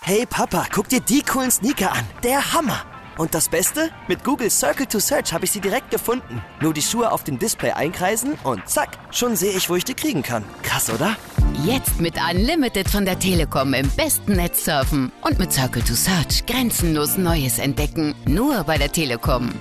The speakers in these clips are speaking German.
Hey Papa, guck dir die coolen Sneaker an. Der Hammer. Und das Beste? Mit Google Circle to Search habe ich sie direkt gefunden. Nur die Schuhe auf dem Display einkreisen und zack, schon sehe ich, wo ich die kriegen kann. Krass, oder? Jetzt mit Unlimited von der Telekom im besten Netz surfen. Und mit Circle to Search grenzenlos Neues entdecken. Nur bei der Telekom.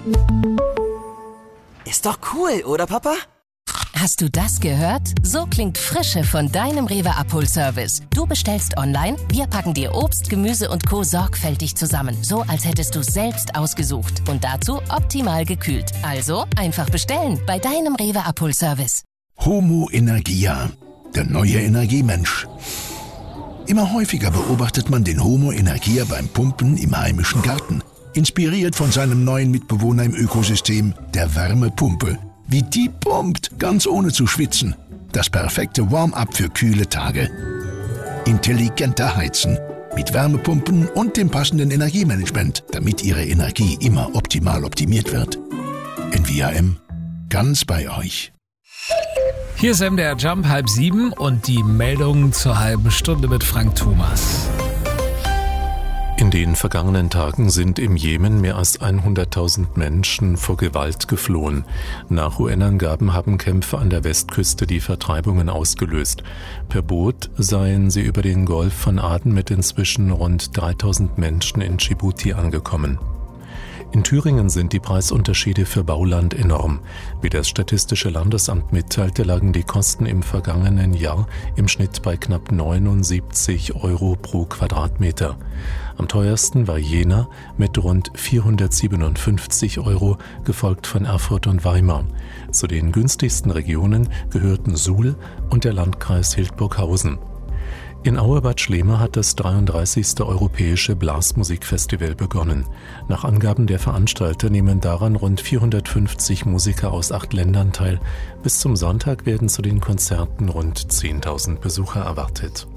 Ist doch cool, oder Papa? Hast du das gehört? So klingt Frische von deinem Rewe-Abholservice. Du bestellst online, wir packen dir Obst, Gemüse und Co. sorgfältig zusammen. So, als hättest du selbst ausgesucht. Und dazu optimal gekühlt. Also einfach bestellen bei deinem Rewe-Abholservice. Homo Energia, der neue Energiemensch. Immer häufiger beobachtet man den Homo Energia beim Pumpen im heimischen Garten. Inspiriert von seinem neuen Mitbewohner im Ökosystem, der Wärmepumpe. Wie die pumpt, ganz ohne zu schwitzen. Das perfekte Warm-up für kühle Tage. Intelligenter Heizen. Mit Wärmepumpen und dem passenden Energiemanagement, damit Ihre Energie immer optimal optimiert wird. NVAM, ganz bei euch. Hier ist MDR Jump 6:30 und die Meldungen zur halben Stunde mit Frank Thomas. In den vergangenen Tagen sind im Jemen mehr als 100.000 Menschen vor Gewalt geflohen. Nach UN-Angaben haben Kämpfe an der Westküste die Vertreibungen ausgelöst. Per Boot seien sie über den Golf von Aden mit inzwischen rund 3.000 Menschen in Dschibuti angekommen. In Thüringen sind die Preisunterschiede für Bauland enorm. Wie das Statistische Landesamt mitteilte, lagen die Kosten im vergangenen Jahr im Schnitt bei knapp 79 € pro Quadratmeter. Am teuersten war Jena mit rund 457 €, gefolgt von Erfurt und Weimar. Zu den günstigsten Regionen gehörten Suhl und der Landkreis Hildburghausen. In Auerbad Schlema hat das 33. Europäische Blasmusikfestival begonnen. Nach Angaben der Veranstalter nehmen daran rund 450 Musiker aus 8 Ländern teil. Bis zum Sonntag werden zu den Konzerten rund 10.000 Besucher erwartet.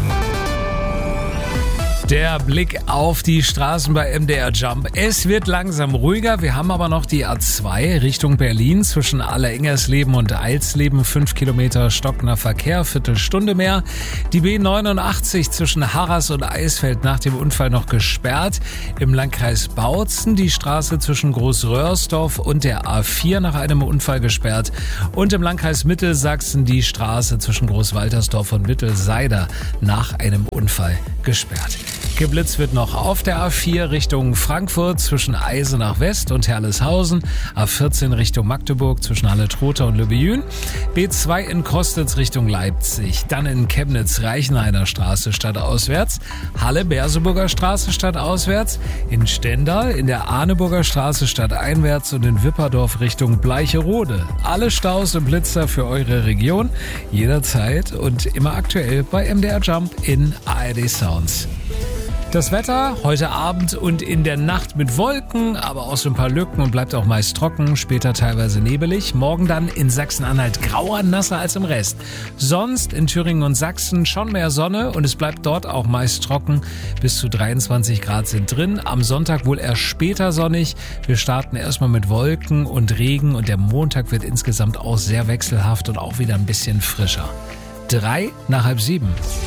Der Blick auf die Straßen bei MDR Jump. Es wird langsam ruhiger. Wir haben aber noch die A2 Richtung Berlin zwischen Allerengersleben und Eilsleben. 5 Kilometer stockender Verkehr, Viertelstunde mehr. Die B89 zwischen Harras und Eisfeld nach dem Unfall noch gesperrt. Im Landkreis Bautzen die Straße zwischen Großröhrsdorf und der A4 nach einem Unfall gesperrt. Und im Landkreis Mittelsachsen die Straße zwischen Großwaltersdorf und Mittelseider nach einem Unfall gesperrt. Geblitzt wird noch auf der A4 Richtung Frankfurt zwischen Eisenach West und Herleshausen, A14 Richtung Magdeburg zwischen Halle-Trotha und Lübbejün, B2 in Kostitz Richtung Leipzig, dann in Chemnitz Reichenhainer Straße stadtauswärts, Halle-Berseburger Straße stadtauswärts, in Stendal in der Arneburger Straße stadteinwärts und in Wipperdorf Richtung Bleicherode. Alle Staus und Blitzer für eure Region, jederzeit und immer aktuell bei MDR Jump in ARD Sounds. Das Wetter heute Abend und in der Nacht mit Wolken, aber auch so ein paar Lücken und bleibt auch meist trocken, später teilweise nebelig. Morgen dann in Sachsen-Anhalt grauer, nasser als im Rest. Sonst in Thüringen und Sachsen schon mehr Sonne und es bleibt dort auch meist trocken. Bis zu 23 Grad sind drin. Am Sonntag wohl erst später sonnig. Wir starten erstmal mit Wolken und Regen und der Montag wird insgesamt auch sehr wechselhaft und auch wieder ein bisschen frischer. 6:03.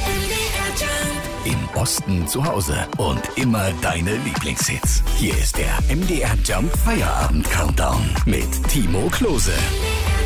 Im Osten zu Hause und immer deine Lieblingshits. Hier ist der MDR Jump Feierabend Countdown mit Timo Klose.